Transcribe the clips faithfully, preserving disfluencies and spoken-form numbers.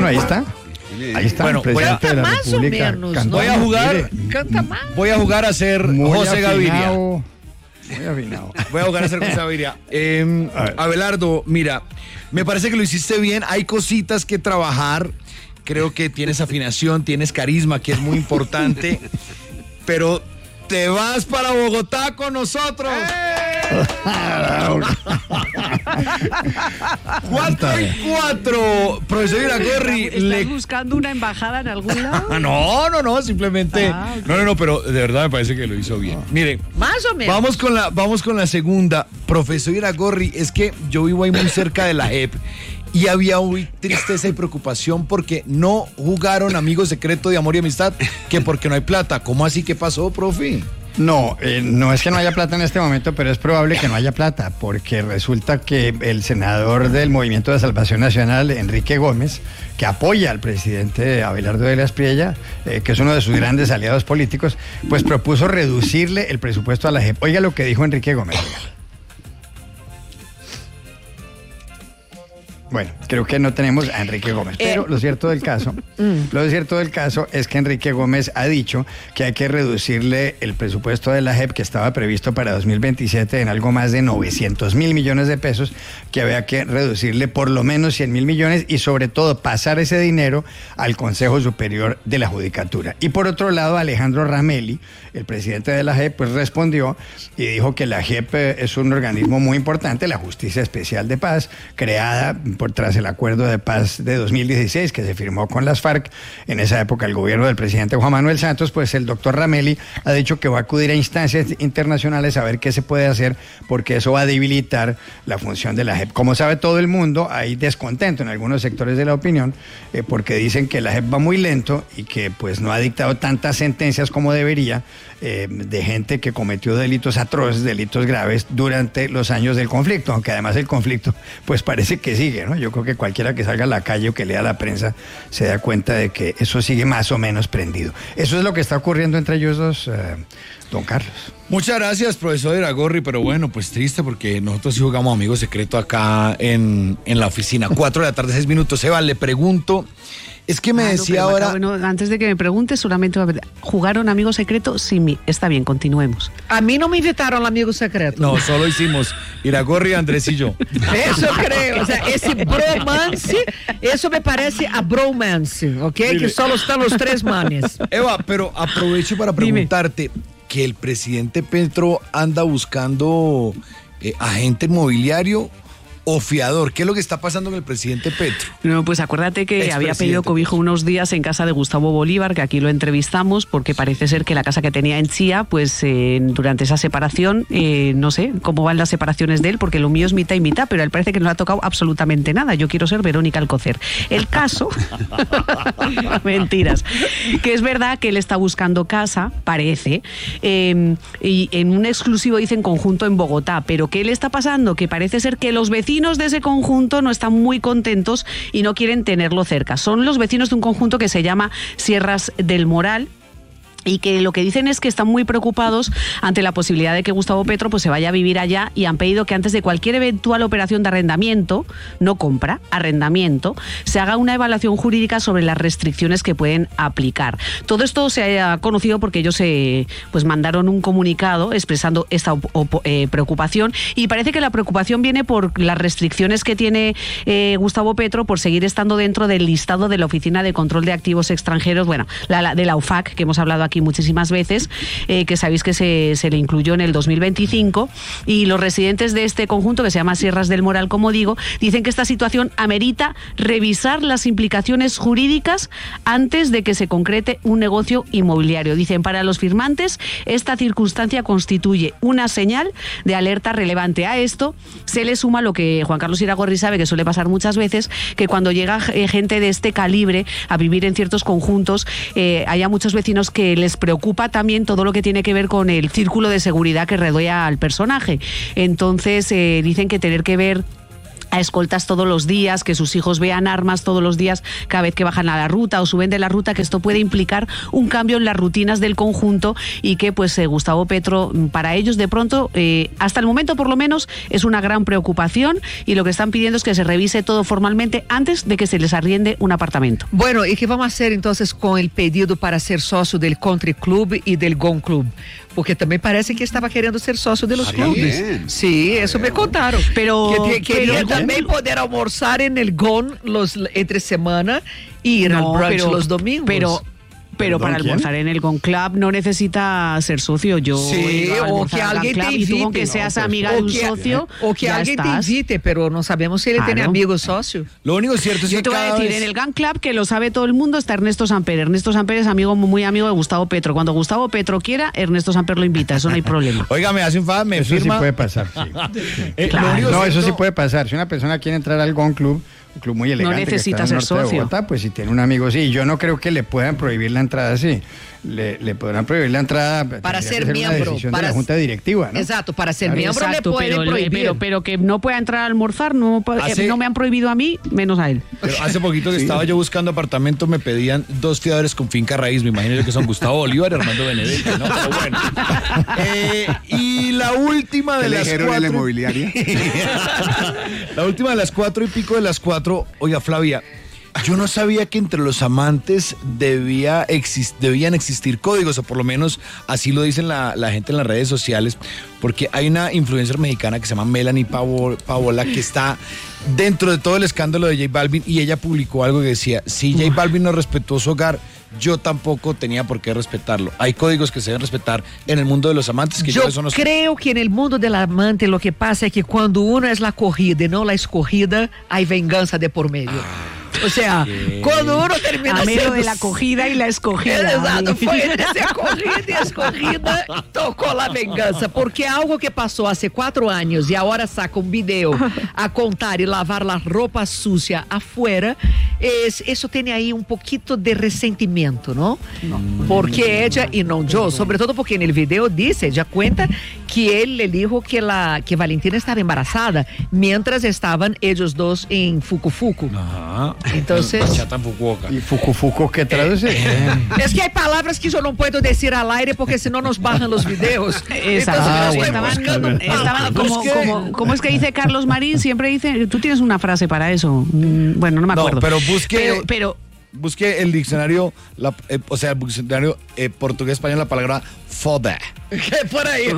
Bueno, ahí está. Ahí está. Bueno, el voy a, presidente de la más o República menos, cantando. voy a jugar. Canta más. Voy a jugar a ser Muy José Gaviria. afinado, Muy afinado. Voy a jugar a ser José Gaviria. Eh, A ver. Abelardo, mira, me parece que lo hiciste bien. Hay cositas que trabajar. Creo que tienes afinación, tienes carisma, que es muy importante. Pero te vas para Bogotá con nosotros. Cuatro y cuatro. Profesor Iragorri. ¿Estás le- buscando una embajada en algún lado? Ah, no, no, no, simplemente. Ah, ok. No, no, no, pero de verdad me parece que lo hizo bien. Mire, Más o menos. vamos con la, vamos con la segunda. Profesor Iragorri, es que yo vivo ahí muy cerca de la J E P y había muy tristeza y preocupación porque no jugaron Amigo Secreto de Amor y Amistad, que porque no hay plata. ¿Cómo así? ¿Qué pasó, profe? No, eh, no es que no haya plata en este momento, pero es probable que no haya plata, porque resulta que el senador del Movimiento de Salvación Nacional, Enrique Gómez, que apoya al presidente Abelardo de la Espriella, eh, que es uno de sus grandes aliados políticos, pues propuso reducirle el presupuesto a la J E P. Oiga lo que dijo Enrique Gómez. Oiga. Bueno, creo que no tenemos a Enrique Gómez, pero lo cierto del caso, lo cierto del caso es que Enrique Gómez ha dicho que hay que reducirle el presupuesto de la J E P, que estaba previsto para dos mil veintisiete en algo más de novecientos mil millones de pesos, que había que reducirle por lo menos cien mil millones y sobre todo pasar ese dinero al Consejo Superior de la Judicatura. Y por otro lado, Alejandro Ramelli, el presidente de la J E P, pues respondió y dijo que la J E P es un organismo muy importante, la Justicia Especial de Paz, creada por tras el acuerdo de paz de dos mil dieciséis que se firmó con las FARC. En esa época el gobierno del presidente Juan Manuel Santos, pues el doctor Ramelli ha dicho que va a acudir a instancias internacionales a ver qué se puede hacer, porque eso va a debilitar la función de la J E P. Como sabe todo el mundo, hay descontento en algunos sectores de la opinión, eh, porque dicen que la J E P va muy lento y que pues no ha dictado tantas sentencias como debería, eh, de gente que cometió delitos atroces, delitos graves durante los años del conflicto, aunque además el conflicto pues parece que sigue, ¿no? Yo creo que cualquiera que salga a la calle o que lea la prensa se da cuenta de que eso sigue más o menos prendido. Eso es lo que está ocurriendo entre ellos dos, eh, don Carlos. Muchas gracias, profesor Iragorri, pero bueno, pues triste porque nosotros sí jugamos Amigo Secreto acá en, en la oficina. Cuatro de la tarde, seis minutos. Eva, le pregunto, es que me Ah, no, decía pero, ahora... Bueno, antes de que me preguntes, solamente jugaron Amigo Secreto sin mí. Está bien, continuemos. A mí no me invitaron al amigo secreto. No, solo hicimos Iragorri, Andrés y yo. Eso creo. O sea, ese bromance, eso me parece a bromance, ¿ok? Mire. Que solo están los tres manes. Eva, pero aprovecho para preguntarte que el presidente Petro anda buscando eh, agente inmobiliario o fiador. ¿Qué es lo que está pasando con el presidente Petro? No, pues acuérdate que había Expresidente pedido cobijo Petro. unos días en casa de Gustavo Bolívar, que aquí lo entrevistamos, porque parece ser que la casa que tenía en Chía, pues eh, durante esa separación, eh, no sé cómo van las separaciones de él, porque lo mío es mitad y mitad, pero a él parece que no le ha tocado absolutamente nada. Yo quiero ser Verónica Alcocer. El caso, mentiras, que es verdad que él está buscando casa, parece, eh, y en un exclusivo dicen conjunto en Bogotá, pero ¿qué le está pasando? Que parece ser que los vecinos de ese conjunto no están muy contentos y no quieren tenerlo cerca. Son los vecinos de un conjunto que se llama Sierras del Moral, y que lo que dicen es que están muy preocupados ante la posibilidad de que Gustavo Petro pues se vaya a vivir allá, y han pedido que antes de cualquier eventual operación de arrendamiento, no compra, arrendamiento, se haga una evaluación jurídica sobre las restricciones que pueden aplicar. Todo esto se ha conocido porque ellos eh, pues mandaron un comunicado expresando esta op- op- eh, preocupación, y parece que la preocupación viene por las restricciones que tiene eh, Gustavo Petro por seguir estando dentro del listado de la Oficina de Control de Activos Extranjeros, bueno, la, la, de la U F A C, que hemos hablado aquí muchísimas veces, eh, que sabéis que se, se le incluyó en el dos mil veinticinco, y los residentes de este conjunto, que se llama Sierras del Moral, como digo, dicen que esta situación amerita revisar las implicaciones jurídicas antes de que se concrete un negocio inmobiliario. Dicen, para los firmantes, esta circunstancia constituye una señal de alerta relevante. A esto se le suma lo que Juan Carlos Iragorri sabe, que suele pasar muchas veces, que cuando llega eh, gente de este calibre a vivir en ciertos conjuntos, eh, haya muchos vecinos que les preocupa también todo lo que tiene que ver con el círculo de seguridad que rodea al personaje. Entonces, eh, dicen que tener que ver a escoltas todos los días, que sus hijos vean armas todos los días cada vez que bajan a la ruta o suben de la ruta, que esto puede implicar un cambio en las rutinas del conjunto y que pues eh, Gustavo Petro, para ellos de pronto, eh, hasta el momento por lo menos, es una gran preocupación y lo que están pidiendo es que se revise todo formalmente antes de que se les arriende un apartamento. Bueno, ¿y qué vamos a hacer entonces con el pedido para ser socio del Country Club y del Gone Club? Porque también parece que estaba queriendo ser socio de los Estaría clubes. bien. Sí, eso me contaron. Pero- que te- quería pero- también poder almorzar en el Gone los entre semana y ir No, al brunch pero- los domingos. Pero, pero ¿Perdón, para quién? almorzar en el Gon Club no necesita ser socio. Yo Sí, iba a o almorzar que al Gon alguien te Club y tú con que invite. seas No, pues, amiga o de un que, socio, o que ya alguien estás. te invite, pero no sabemos si él Claro. tiene amigos socios. Lo único cierto es Yo que te voy a cada decir, vez- en el Gun Club, que lo sabe todo el mundo, está Ernesto Samper. Ernesto Samper es amigo, muy amigo de Gustavo Petro. Cuando Gustavo Petro quiera, Ernesto Samper lo invita, eso no hay problema. Oiga, me hace un favor, me Eso sí firma. puede pasar, sí. Eh, Claro. lo único No, cierto- eso sí puede pasar. Si una persona quiere entrar al Gon Club, un club muy elegante necesita que está en el ser norte de socio. Bogotá, pues si tiene un amigo, sí. Yo no creo que le puedan prohibir la entrada así. Le, le podrán prohibir la entrada Para tendría ser que una miembro, decisión para de la Junta Directiva, ¿no? Exacto, para ser Claro. miembro Exacto, le pueden pero, prohibir. pero, pero que no pueda entrar a almorzar, no, pa- eh, Hace- no me han prohibido a mí, menos a él. Pero hace poquito que estaba yo buscando apartamento, me pedían dos fiadores con finca raíz. Me imagino que son Gustavo Bolívar y Armando Benedetti, ¿no? Pero bueno. Eh, y la última de ¿Qué le las dijeron en la cuatro. inmobiliaria? La última de las cuatro y pico de las cuatro. Oiga, Flavia, yo no sabía que entre los amantes debía exis- debían existir códigos, o por lo menos así lo dicen la, la gente en las redes sociales, porque hay una influencer mexicana que se llama Melanie Pavo- Pavola, que está dentro de todo el escándalo de J Balvin, y ella publicó algo que decía, si J Balvin no respetó su hogar, yo tampoco tenía por qué respetarlo. Hay códigos que se deben respetar en el mundo de los amantes, que yo, Yo eso no sé. creo que en el mundo del amante lo que pasa es que cuando uno es la corrida y no la escogida, hay venganza de por medio. O sea, cuando uno termina A medio siendo- de la acogida y la escogida. Exato, foi entre ser corrida e escorrida, tocou la vengança. Porque algo que passou há quatro anos e agora saca um vídeo a contar e lavar a roupa sucia afuera, es, isso tem aí um pouquinho de ressentimento, não? Porque ella e não eu, sobretudo porque no vídeo disse, ella cuenta que ele le dijo que, la, que Valentina estava embarazada mientras estavam eles dois em Fuku Fuku. Ajá. Entonces- Bachata en Fukuoka. ¿Y Fukufuku qué traduce? Es que hay palabras que yo no puedo decir al aire porque si no nos bajan los videos. Exacto. Entonces, Ah, yo estoy bueno, buscando bueno. Estaban palabras. como, ¿qué? como, ¿cómo es que dice Carlos Marín? Siempre dice, tú tienes una frase para eso. Mm, Bueno, no me No, acuerdo. pero busque- Pero, pero Busque el diccionario, la- eh, o sea, el diccionario eh, portugués-español, la palabra foda. Que por ahí.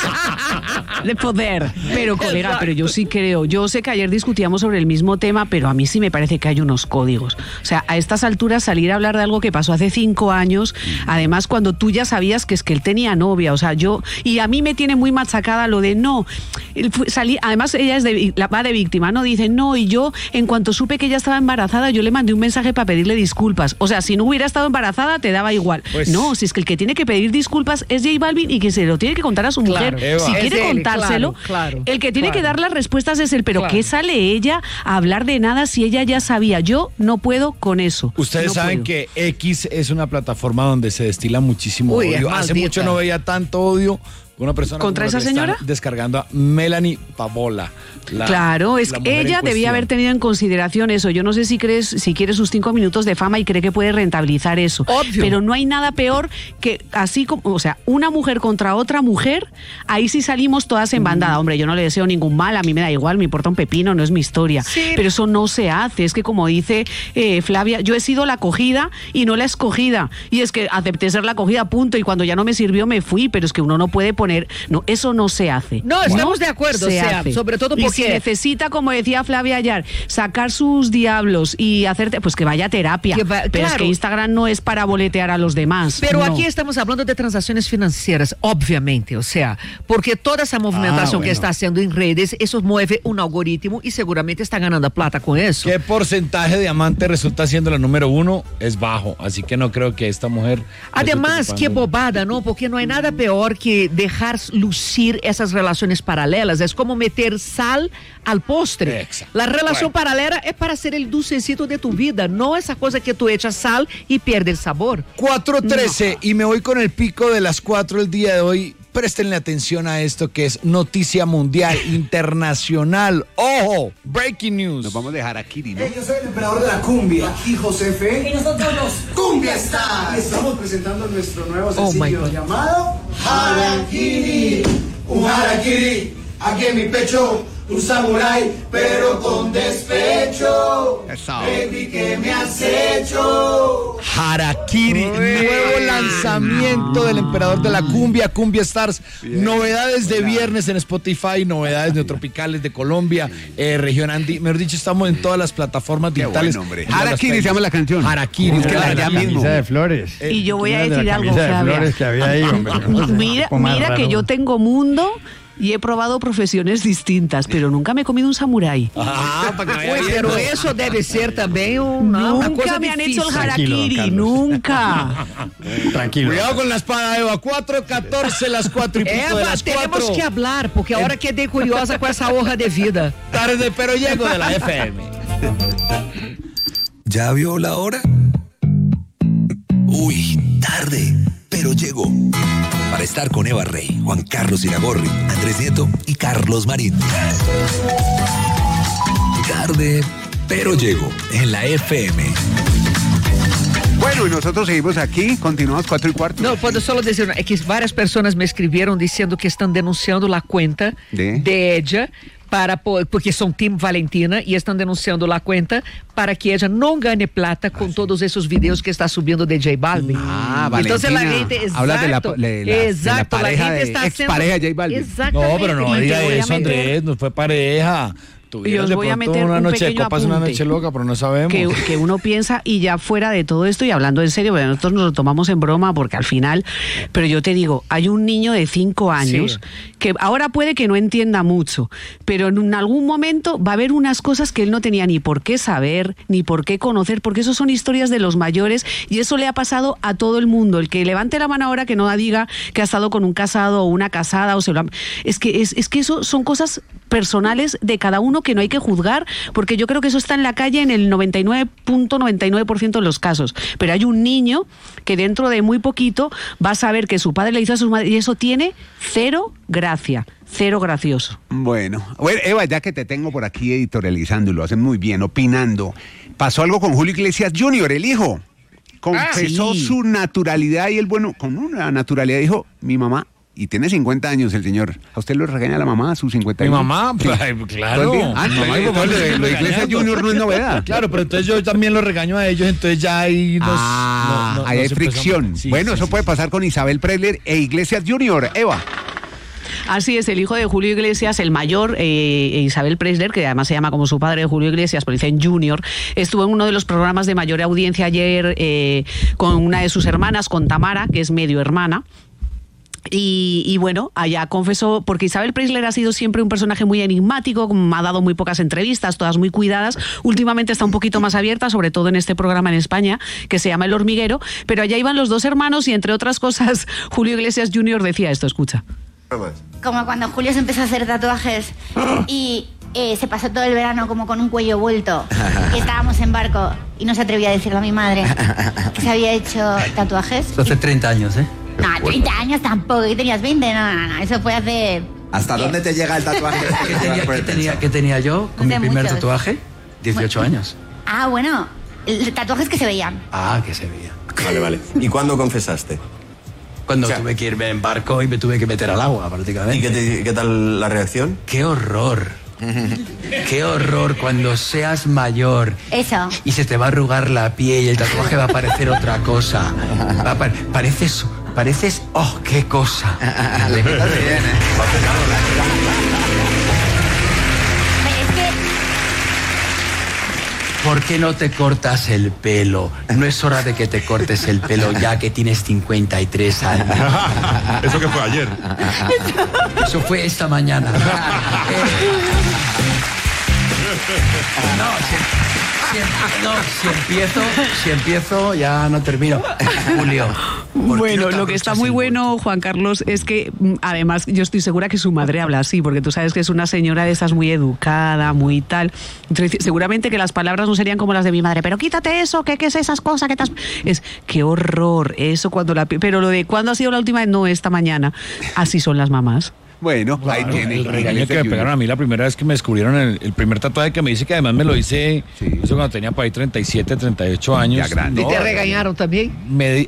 de poder. Pero, colega, Exacto. pero yo sí creo. Yo sé que ayer discutíamos sobre el mismo tema, pero a mí sí me parece que hay unos códigos. O sea, a estas alturas salir a hablar de algo que pasó hace cinco años, además cuando tú ya sabías que es que él tenía novia, o sea, yo, y a mí me tiene muy machacada lo de no, él fue- salí, además ella es de, la va de víctima, no dice no, y yo en cuanto supe que ella estaba embarazada, yo le mandé un mensaje para pedirle disculpas. O sea, si no hubiera estado embarazada, te daba igual. Pues- no, si es que el que tiene que pedir disculpas es J Balvin y que se lo tiene que contar a su Claro. mujer. Eva. Si Es quiere él, contárselo, claro, claro, el que tiene claro. que dar las respuestas es él. Pero Claro. ¿qué sale ella a hablar de nada si ella ya sabía? Yo no puedo con eso. Ustedes No saben puedo. que X es una plataforma donde se destila muchísimo Uy, es odio. Hace maldita. mucho no veía tanto odio. Una persona ¿Contra como esa la que están señora? descargando a Melanie Pavola. la- Claro, es la que mujer en ella debía cuestión. haber tenido en consideración eso. Yo no sé si crees, si quiere sus cinco minutos de fama y cree que puede rentabilizar eso. Obvio. Pero no hay nada peor que así como, o sea, una mujer contra otra mujer, ahí sí salimos todas en bandada. Hombre, yo no le deseo ningún mal, a mí me da igual, me importa un pepino, no es mi historia. Sí. Pero eso no se hace. Es que como dice eh, Flavia, yo he sido la acogida y no la escogida. Y es que acepté ser la acogida, punto. Y cuando ya no me sirvió, me fui. Pero es que uno no puede poner, no, eso no se hace. No, estamos de acuerdo, se o sea, hace. sobre todo Y porque- si necesita, como decía Flavia ayer, sacar sus diablos y hacerte, pues que vaya a terapia. Que va- Pero es claro. que Instagram no es para boletear a los demás. Pero no. aquí estamos hablando de transacciones financieras, obviamente, o sea, porque toda esa movimentación Ah, que bueno. está haciendo en redes, eso mueve un algoritmo y seguramente está ganando plata con eso. ¿Qué porcentaje de amante resulta siendo la número uno? Es bajo. Así que no creo que esta mujer. Además, resulte qué ocupando- bobada, ¿no? Porque no hay nada peor que dejar lucir esas relaciones paralelas. Es como meter sal al postre. Exacto. La relación Bueno. paralela es para ser el dulcecito de tu vida, no esa cosa que tú echas sal y pierde el sabor. cuatro trece y me voy con el pico de las cuatro el día de hoy Préstenle atención a esto que es noticia mundial, internacional. ¡Ojo! Breaking news. Nos vamos a dejar aquí, ¿no? Hey, yo soy el emperador de la cumbia, aquí José Fe. Y nosotros los Cumbia Stars. Estamos presentando nuestro nuevo sencillo llamado Harakiri. Un harakiri aquí en mi pecho, un samurái, pero con despecho. Eso. Baby, ¿qué me has hecho? Harakiri, nuevo lanzamiento del emperador de la cumbia, Cumbia Stars. Bien. Novedades de viernes en Spotify, novedades neotropicales de Colombia, eh, región Andy. Mejor dicho, estamos en todas las plataformas digitales. Bueno, Harakiri se llama la canción. Harakiri, es que la ya mismo. De flores. Eh, y yo voy a decir la algo, de flores que había ahí, hombre. Mira, mira que yo tengo mundo. Y he probado profesiones distintas, pero nunca me he comido un samurái. Ah, para que Uy, pero eso debe ser también una, una cosa Nunca me han difícil. hecho el harakiri, Tranquilo, nunca. Tranquilo. Cuidado con la espada, Eva. cuatro catorce, las cuatro y pico Eva, de las tenemos cuatro. que hablar, porque ahora quedé curiosa con esa hoja de vida. Tarde, pero llego de la F M. ¿Ya vio la hora? Uy, tarde, pero llegó. Para estar con Eva Rey, Juan Carlos Iragorri, Andrés Nieto y Carlos Marín. Tarde, pero llegó en la F M. Bueno, y nosotros seguimos aquí, continuamos cuatro y cuarto. No, puedo solo decir, es que varias personas me escribieron diciendo que están denunciando la cuenta de, de ella para, porque son Team Valentina y están denunciando la cuenta para que ella no gane plata con ah, todos esos videos que está subiendo de J Balvin. Ah, Valentina. Entonces la gente, exacto, habla de la, de la, exacto, de la pareja la gente de está ex haciendo, pareja de J Balvin. No, pero no diga eso, meter... Andrés, no fue pareja. Y os voy a meter una un noche de pequeño copas, apunte, una noche loca, pero no sabemos. Que, que uno piensa, y ya fuera de todo esto, y hablando en serio, porque nosotros nos lo tomamos en broma, porque al final, pero yo te digo, hay un niño de cinco años, sí, que ahora puede que no entienda mucho, pero en algún momento va a haber unas cosas que él no tenía ni por qué saber, ni por qué conocer, porque eso son historias de los mayores, y eso le ha pasado a todo el mundo. El que levante la mano ahora que no diga que ha estado con un casado o una casada, o se lo ha... es que es, es que eso son cosas personales de cada uno que no hay que juzgar, porque yo creo que eso está en la calle en el noventa y nueve punto noventa y nueve por ciento de los casos. Pero hay un niño que dentro de muy poquito va a saber que su padre le hizo a su madre, y eso tiene cero gracia, cero gracioso. Bueno, bueno, Eva, ya que te tengo por aquí editorializando y lo hacen muy bien, opinando, pasó algo con Julio Iglesias junior, el hijo. Confesó ah, sí. su naturalidad y él, bueno, con una naturalidad dijo, mi mamá, y tiene cincuenta años el señor. ¿A usted lo regaña la mamá a sus cincuenta años? Mi mamá, sí. Claro. Ah, mamá y papá, lo de Iglesias junior no es novedad. Claro, pero entonces yo también lo regaño a ellos, entonces ya ahí nos... Ah, no, no, ahí no hay fricción. Sí, bueno, sí, eso sí, puede pasar con Isabel Presley e Iglesias junior Eva. Así es, el hijo de Julio Iglesias, el mayor, eh, Isabel Presley, que además se llama como su padre Julio Iglesias, pero dicen Junior, estuvo en uno de los programas de mayor audiencia ayer eh, con una de sus hermanas, con Tamara, que es medio hermana. Y, y bueno, allá confesó, porque Isabel Presley ha sido siempre un personaje muy enigmático, ha dado muy pocas entrevistas, todas muy cuidadas. Últimamente está un poquito más abierta, sobre todo en este programa en España, que se llama El Hormiguero, pero allá iban los dos hermanos y entre otras cosas, Julio Iglesias junior decía esto, escucha. Como cuando Julio se empezó a hacer tatuajes y eh, se pasó todo el verano como con un cuello vuelto y estábamos en barco y no se atrevía a decirle a mi madre que se había hecho tatuajes. Hace treinta años, ¿eh? No, treinta años tampoco, y tenías veinte, no, no, no, eso fue hace... ¿Hasta dónde te llega el tatuaje? ¿Qué tenía, ¿qué tenía, qué tenía yo con mi primer muchos. tatuaje? dieciocho bueno. años. Ah, bueno, tatuajes que se veían. Ah, que se veían. Vale, vale. ¿Y cuándo confesaste? Cuando o sea, tuve que irme en barco y me tuve que meter al agua, prácticamente. ¿Y qué, te, qué tal la reacción? ¡Qué horror! ¡Qué horror cuando seas mayor! Eso. Y se te va a arrugar la piel y el tatuaje va a parecer otra cosa. Va a pa pareces... Pareces... ¡Oh, qué cosa! Le quedas bien, ¿eh? ¿Por qué no te cortas el pelo? No es hora de que te cortes el pelo ya que tienes cincuenta y tres años. ¿Eso que fue ayer? Eso fue esta mañana. No, si, si, no, si empiezo, si empiezo ya no termino. Julio, Bueno, lo que está muy bueno, Juan Carlos, es que mm, además yo estoy segura que su madre habla así, porque tú sabes que es una señora de esas muy educada, muy tal. Entonces, seguramente que las palabras no serían como las de mi madre, pero quítate eso, ¿qué, qué es esas cosas que te has... Es, qué horror, eso cuando la... Pero lo de ¿cuándo ha sido la última vez? No, esta mañana. Así son las mamás. Bueno, ahí Claro, tiene el regaño que me pegaron a mí la primera vez que me descubrieron el, el primer tatuaje, que me dice que además me lo hice, Sí. eso cuando tenía por ahí treinta y siete, treinta y ocho años. Ya grande. ¿Y te regañaron también? Me di-